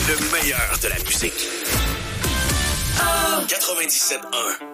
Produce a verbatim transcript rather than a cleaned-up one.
Le meilleur de la musique. Oh! quatre-vingt-dix-sept un